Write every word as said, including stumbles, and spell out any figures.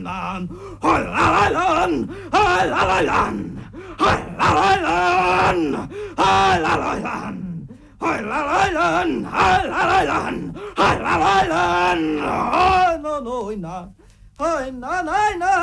lan, hoi la la lan, hoi la la lan, hoi la la lan, hoi la la lan. Hoi la la lan, hoi la la lan, hoi la la lan, hoi no no na, hoi na na na.